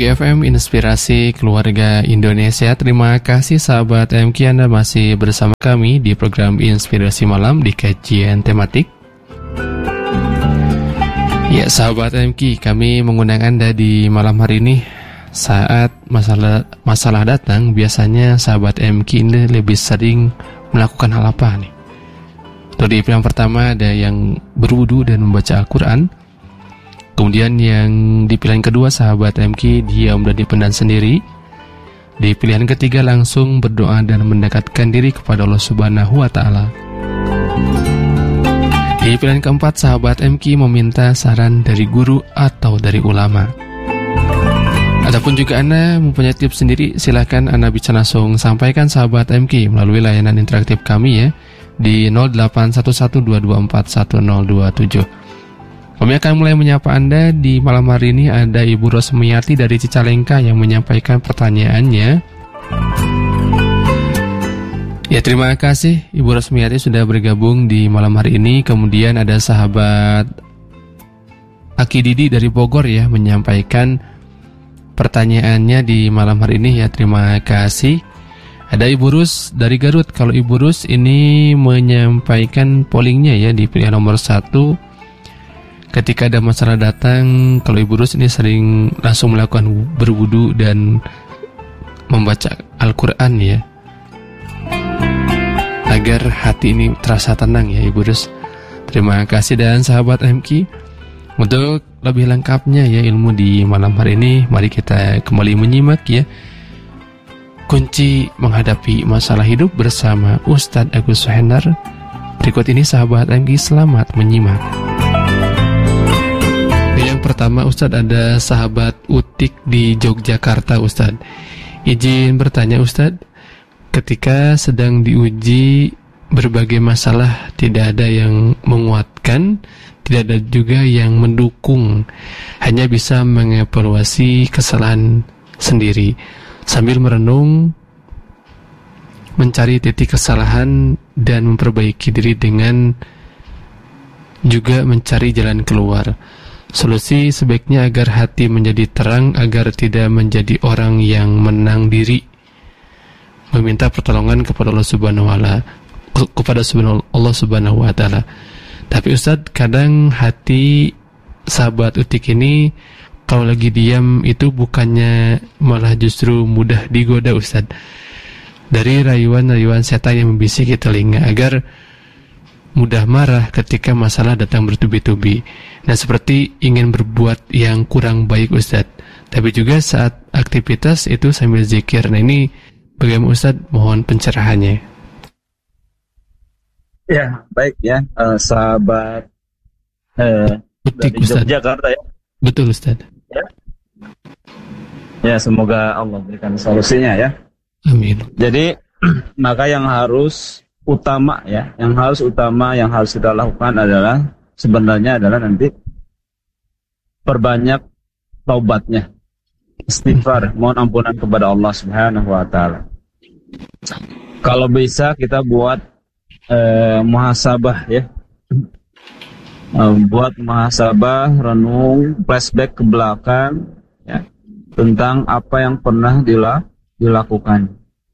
MQ FM Inspirasi Keluarga Indonesia. Terima kasih sahabat MQ, Anda masih bersama kami di program Inspirasi Malam di kajian tematik. Ya sahabat MQ, kami mengundang Anda di malam hari ini. Saat masalah datang, biasanya sahabat MQ ini lebih sering melakukan hal apa nih? Di pilihan pertama ada yang berwudu dan membaca Al-Quran. Kemudian yang di pilihan kedua sahabat MQ diam dan dipendam sendiri. Di pilihan ketiga langsung berdoa dan mendekatkan diri kepada Allah Subhanahu wa Ta'ala. Di pilihan keempat sahabat MQ meminta saran dari guru atau dari ulama. Ataupun juga Anda mempunyai tips sendiri, silakan Anda bisa langsung sampaikan sahabat MQ melalui layanan interaktif kami ya di 081122411027. Kami akan mulai menyapa Anda di malam hari ini. Ada Ibu Rosmiati dari Cicalengka yang menyampaikan pertanyaannya. Ya, terima kasih Ibu Rosmiati sudah bergabung di malam hari ini. Kemudian ada sahabat Aki Didi dari Bogor ya menyampaikan pertanyaannya di malam hari ini ya. Terima kasih. Ada Ibu Rus dari Garut. Kalau Ibu Rus ini menyampaikan pollingnya ya di pilihan nomor 1. Ketika ada masalah datang, kalau Ibu Rus ini sering langsung melakukan berwudu dan membaca Al-Quran ya, agar hati ini terasa tenang ya Ibu Rus. Terima kasih. Dan sahabat MQ, untuk lebih lengkapnya ya ilmu di malam hari ini, mari kita kembali menyimak ya kunci menghadapi masalah hidup bersama Ustadz Agus Suhendar. Berikut ini sahabat MQ, selamat menyimak. Yang pertama Ustadz, ada sahabat Utik di Yogyakarta. Ustadz, izin bertanya Ustadz, ketika sedang diuji berbagai masalah, tidak ada yang menguatkan, tidak ada juga yang mendukung, hanya bisa mengevaluasi kesalahan sendiri sambil merenung, mencari titik kesalahan dan memperbaiki diri dengan juga mencari jalan keluar. Solusi sebaiknya agar hati menjadi terang, agar tidak menjadi orang yang menang diri, meminta pertolongan kepada Allah Subhanahu wa Ta'ala. Tapi Ustadz, kadang hati sahabat Utik ini kalau lagi diam itu bukannya malah justru mudah digoda Ustadz, dari rayuan-rayuan setan yang membisiki telinga agar mudah marah ketika masalah datang bertubi-tubi. Nah, seperti ingin berbuat yang kurang baik Ustadz, tapi juga saat aktivitas itu sambil zikir. Nah, ini bagaimana Ustadz? Mohon pencerahannya. Ya, baik ya, sahabat Utik dari Yogyakarta ya. Betul Ustadz. Ya, semoga Allah berikan solusinya ya. Amin. Jadi maka yang harus utama ya, yang harus kita lakukan adalah sebenarnya adalah nanti perbanyak taubatnya, istighfar, mohon ampunan kepada Allah Subhanahu wa Ta'ala. Kalau bisa kita buat muhasabah ya, buat muhasabah, renung, flashback ke belakang ya, tentang apa yang pernah dilakukan,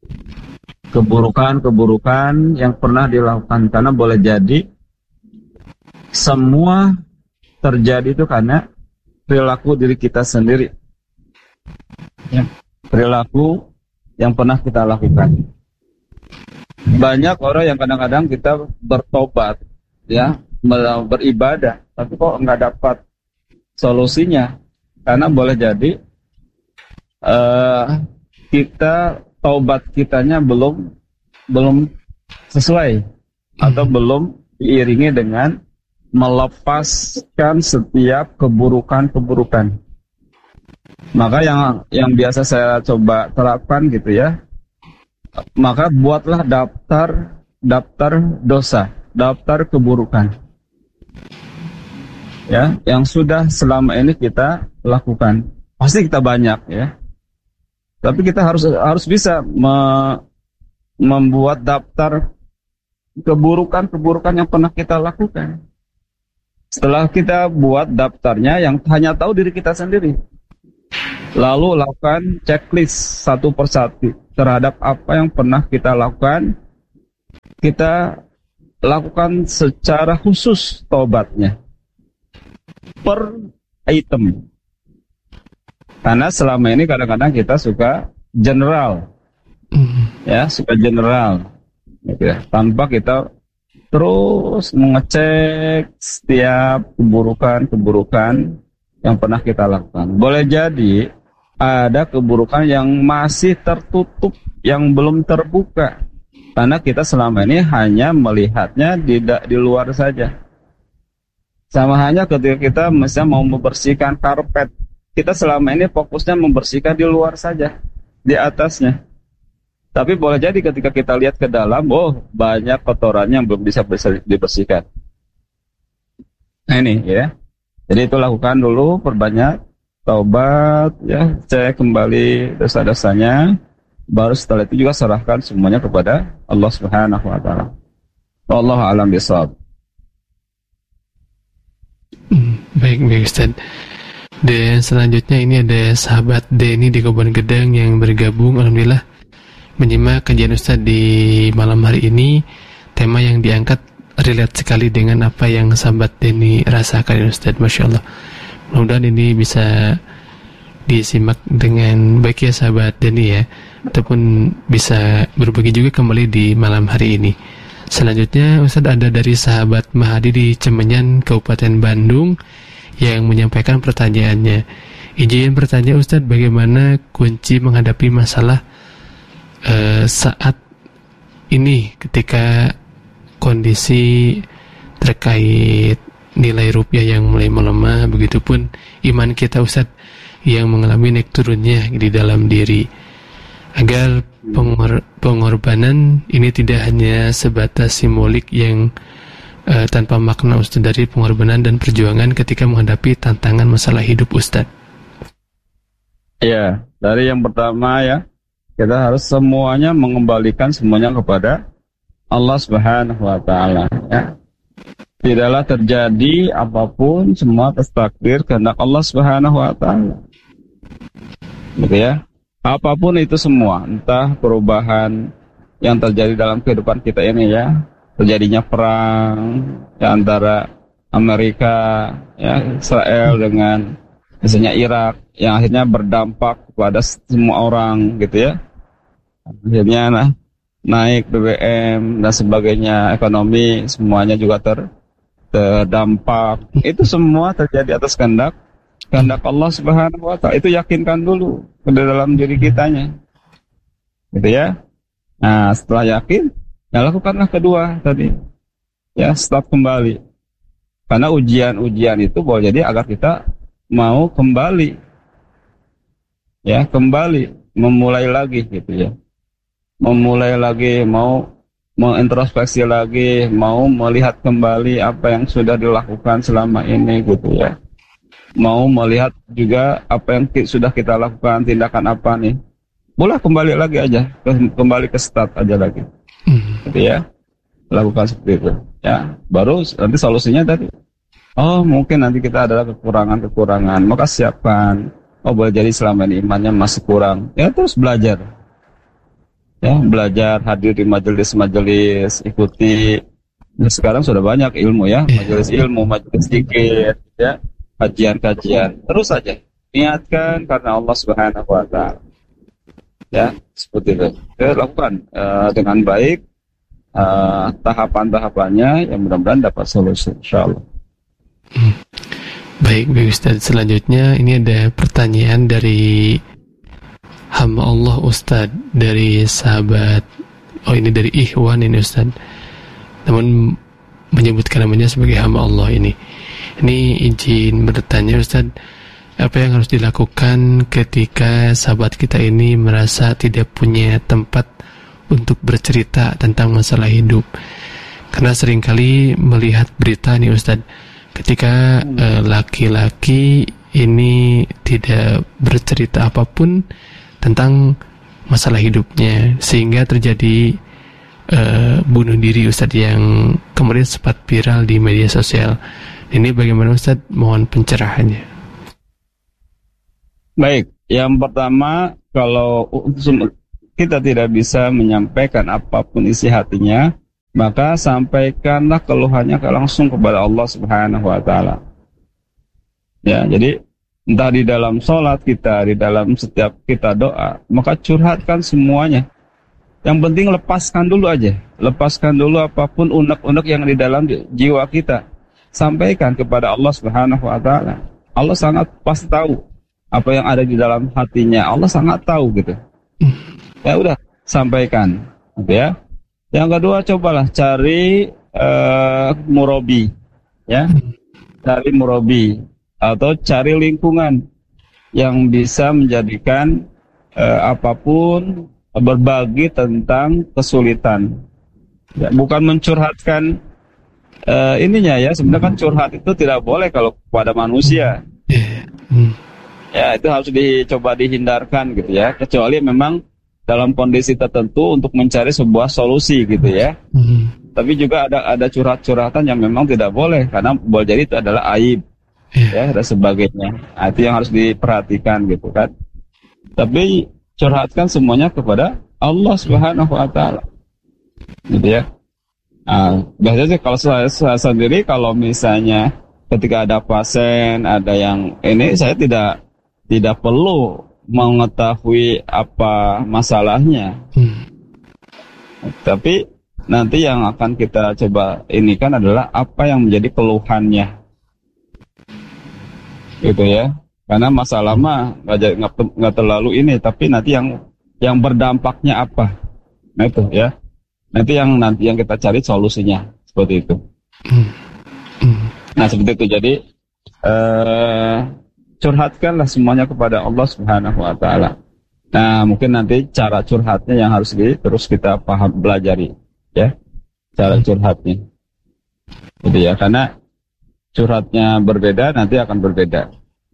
keburukan yang pernah dilakukan, karena boleh jadi semua terjadi itu karena perilaku diri kita sendiri ya, perilaku yang pernah kita lakukan. Banyak orang yang kadang-kadang kita bertobat ya, beribadah, tapi kok nggak dapat solusinya, karena boleh jadi taubat kitanya belum sesuai atau belum diiringi dengan melepaskan setiap keburukan. Maka yang biasa saya coba terapkan gitu ya, maka buatlah daftar dosa, daftar keburukan ya, yang sudah selama ini kita lakukan. Pasti kita banyak ya, tapi kita harus bisa membuat daftar keburukan yang pernah kita lakukan. Setelah kita buat daftarnya, yang hanya tahu diri kita sendiri. Lalu lakukan checklist satu persatu terhadap apa yang pernah kita lakukan. Kita lakukan secara khusus taubatnya per item. Karena selama ini kadang-kadang kita suka general, ya, suka general, gitu ya, tanpa kita terus mengecek setiap keburukan-keburukan yang pernah kita lakukan. Boleh jadi ada keburukan yang masih tertutup, yang belum terbuka, karena kita selama ini hanya melihatnya di luar saja. Sama hanya ketika kita misalnya mau membersihkan karpet, kita selama ini fokusnya membersihkan di luar saja, di atasnya. Tapi boleh jadi ketika kita lihat ke dalam, oh banyak kotorannya yang belum bisa dibersihkan. Nah ini ya. Jadi itu lakukan dulu, perbanyak taubat, ya, cek kembali dosa-dosanya. Baru setelah itu juga serahkan semuanya kepada Allah Subhanahu wa taala. Wallahu a'lam bishawab. Baik Ustaz. Dan selanjutnya ini ada sahabat Denny di Kabupaten Gedang yang bergabung, alhamdulillah, menyimak kajian Ustaz di malam hari ini. Tema yang diangkat relate sekali dengan apa yang sahabat Denny rasakan Ustaz, Masya Allah. Mudah-mudahan ini bisa disimak dengan baik ya sahabat Denny ya, ataupun bisa berbagi juga kembali di malam hari ini. Selanjutnya Ustaz ada dari sahabat Mahadi di Cemenyan, Kabupaten Bandung, yang menyampaikan pertanyaannya. Izin bertanya Ustaz, bagaimana kunci menghadapi masalah saat ini ketika kondisi terkait nilai rupiah yang mulai melemah, begitupun iman kita Ustaz yang mengalami naik turunnya di dalam diri, agar pengorbanan ini tidak hanya sebatas simbolik yang tanpa makna Ustaz, dari pengorbanan dan perjuangan ketika menghadapi tantangan masalah hidup Ustaz. Ya, dari yang pertama ya, kita harus semuanya mengembalikan semuanya kepada Allah Subhanahu wa taala ya. Tidaklah terjadi apapun, semua atas takdir kehendak Allah Subhanahu wa taala. Gitu ya. Apapun itu semua, entah perubahan yang terjadi dalam kehidupan kita ini ya, terjadinya perang ya, antara Amerika ya, Israel dengan misalnya Irak, yang akhirnya berdampak kepada semua orang gitu ya. Akhirnya naik BBM dan sebagainya, ekonomi semuanya juga terdampak. Itu semua terjadi atas kehendak Allah Subhanahu wa taala. Itu yakinkan dulu ke dalam diri kitanya. Gitu ya. Nah, setelah yakin, ya lakukanlah kedua tadi. Ya, start kembali. Karena ujian-ujian itu boleh jadi agar kita mau kembali. Ya, kembali, memulai lagi gitu ya. Memulai lagi, mau mengintrospeksi lagi, mau melihat kembali apa yang sudah dilakukan selama ini gitu ya. Mau melihat juga apa yang sudah kita lakukan, tindakan apa nih. Boleh kembali lagi aja, kembali ke start aja lagi. Gitu ya. Lakukan seperti itu. Ya, baru nanti solusinya tadi. Oh, mungkin nanti kita adalah kekurangan, maka siapkan. Oh, boleh jadi selama ini imannya masih kurang. Ya, terus belajar. Ya, belajar, hadir di majelis-majelis, ikuti. Nah, sekarang sudah banyak ilmu ya, majelis ilmu, majelis zikir, ya, kajian-kajian. Terus saja niatkan karena Allah Subhanahu wa taala. Ya, seperti itu. Ya, lakukan dengan baik tahapan-tahapannya, yang mudah-mudahan dapat solusi insyaallah. Baik Ustaz, selanjutnya ini ada pertanyaan dari hamba Allah Ustaz, dari sahabat, ini dari Ikhwan ini Ustaz, namun menyebutkan namanya sebagai hamba Allah ini. Ini izin bertanya Ustaz, apa yang harus dilakukan ketika sahabat kita ini merasa tidak punya tempat untuk bercerita tentang masalah hidup? Karena seringkali melihat berita nih Ustaz, ketika laki-laki ini tidak bercerita apapun tentang masalah hidupnya, sehingga terjadi bunuh diri Ustaz yang kemarin sempat viral di media sosial. Ini bagaimana Ustaz? Mohon pencerahannya. Baik, Yang pertama, kalau kita tidak bisa menyampaikan apapun isi hatinya, maka sampaikanlah keluhannya langsung kepada Allah Subhanahu wa taala. Ya, jadi entah di dalam sholat kita, di dalam setiap kita doa, maka curhatkan semuanya. Yang penting lepaskan dulu aja. Lepaskan dulu apapun unek-unek yang di dalam jiwa kita. Sampaikan kepada Allah Subhanahu wa taala. Allah sangat pasti tahu apa yang ada di dalam hatinya. Allah sangat tahu gitu. Ya udah, sampaikan, gitu ya. Yang kedua, cobalah cari murabi, ya. Cari murabi atau cari lingkungan yang bisa menjadikan apapun berbagi tentang kesulitan. Ya, bukan mencurhatkan ininya ya. Sebenarnya kan curhat itu tidak boleh kalau kepada manusia. Ya, itu harus dicoba dihindarkan gitu ya. Kecuali memang dalam kondisi tertentu untuk mencari sebuah solusi gitu ya. Tapi juga ada curhat-curhatan yang memang tidak boleh karena boleh jadi itu adalah aib ya dan sebagainya. Nah, itu yang harus diperhatikan gitu kan. Tapi curhatkan semuanya kepada Allah Subhanahu wa taala. Gitu ya. Nah, biasanya sih kalau saya sendiri kalau misalnya ketika ada pasien, ada yang ini, saya tidak perlu mengetahui apa masalahnya. Tapi nanti yang akan kita coba ini kan adalah apa yang menjadi keluhannya. Gitu ya. Karena masalah mah nggak terlalu ini, tapi nanti yang berdampaknya apa, nah itu ya, nanti yang kita cari solusinya seperti itu. Nah seperti itu. Jadi curhatkanlah semuanya kepada Allah Subhanahu wa taala. Nah mungkin nanti cara curhatnya yang harus terus kita belajari ya, cara curhatnya. Gitu ya, karena curhatnya berbeda nanti akan berbeda.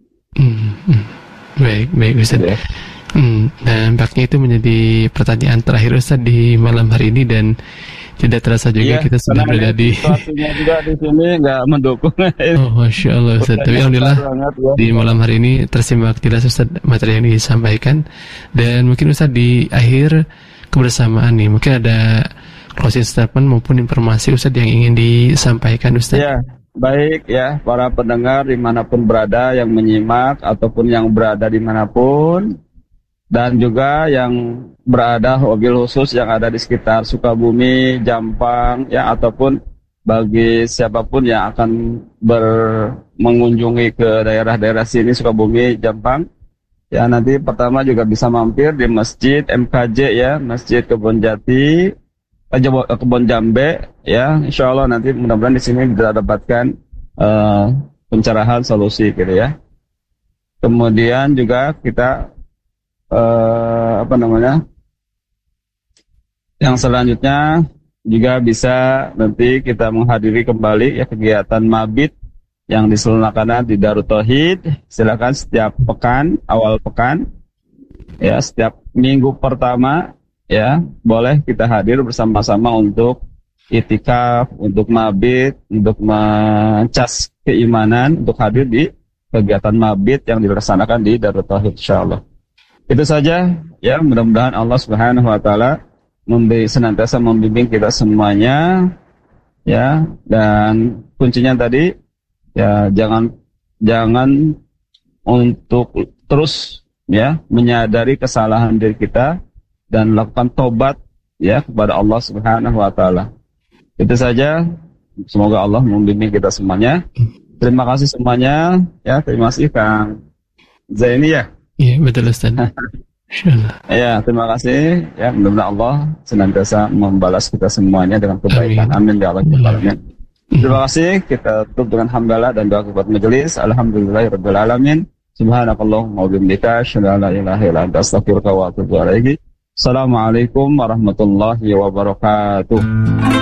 Baik Ustaz. Ya. Dan nampaknya itu menjadi pertanyaan terakhir Ustaz di malam hari ini dan tidak terasa juga kita sudah berada di situasinya juga di sini nggak mendukung. Oh, Masya Allah Ustaz. Tapi alhamdulillah di malam hari ini tersimak jelas Ustaz materi yang disampaikan. Dan mungkin Ustaz di akhir kebersamaan nih mungkin ada closing statement maupun informasi Ustaz yang ingin disampaikan Ustaz. Ya. Baik ya, para pendengar dimanapun berada yang menyimak ataupun yang berada dimanapun, dan juga yang berada wabil khusus yang ada di sekitar Sukabumi, Jampang ya, ataupun bagi siapapun yang akan mengunjungi ke daerah-daerah sini Sukabumi, Jampang ya, nanti pertama juga bisa mampir di Masjid MKJ ya, Masjid Kebon Jati, Kebon Jambe ya, insya Allah nanti mudah-mudahan di sini bisa dapatkan pencerahan solusi gitu ya. Kemudian juga kita yang selanjutnya juga bisa nanti kita menghadiri kembali ya kegiatan mabit yang diselenggarakan di Darut Tauhid. Silakan setiap pekan, awal pekan ya, setiap minggu pertama ya, boleh kita hadir bersama-sama untuk itikaf, untuk mabit, untuk mencas keimanan, untuk hadir di kegiatan mabit yang dilaksanakan di Darut Tauhid insyaallah. Itu saja ya, mudah-mudahan Allah Subhanahu wa taala senantiasa membimbing kita semuanya ya, dan kuncinya tadi ya, jangan untuk terus ya menyadari kesalahan diri kita dan lakukan tobat ya kepada Allah Subhanahu wa taala. Itu saja. Semoga Allah membimbing kita semuanya. Terima kasih semuanya ya, terima kasih Kang Zaini ya. Iya, betul Ustaz. Insyaallah. Ya, terima kasih ya, mudah-mudahan Allah senantiasa membalas kita semuanya dengan kebaikan. Amin ya Allah. Terima kasih. Kita tutup dengan hamdalah dan doa kepada majelis. Alhamdulillahirabbil alamin. Subhanakallahumma wa bihamdika asyhadu an la ilaha illa anta astaghfiruka wa atubu ilaik. Assalamualaikum warahmatullahi wabarakatuh.